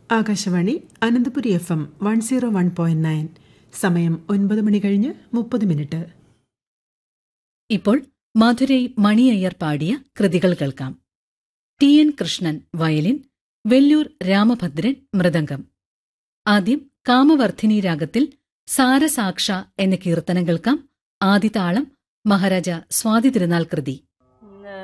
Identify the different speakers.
Speaker 1: Akashvani Ananthapuri FM 101.9. സമയം 9 മണി കഴിഞ്ഞ് 30
Speaker 2: ഇപ്പോൾ മധുരൈ മണിയയ്യർ പാടിയ കൃതികൾ കേൾക്കാം. T N Krishnan violin, Vellore Ramabhadran mridangam. ആദ്യം കാമവർദ്ധിനി രാഗത്തിൽ സാരസാക്ഷ എന്ന കീർത്തനം കേൾക്കാം. ആദിതാളം മഹാരാജ സ്വാതി തിരുനാൾ കൃതി.